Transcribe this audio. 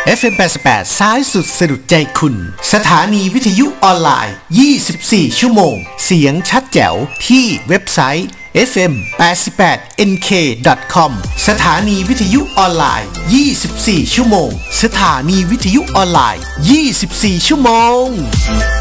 FM 88ซ้ายสุดสะดุดใจคุณสถานีวิทยุออนไลน์24ชั่วโมงเสียงชัดแจ๋วที่เว็บไซต์ fm88nk.com สถานีวิทยุออนไลน์24ชั่วโมงสถานีวิทยุออนไลน์24ชั่วโมง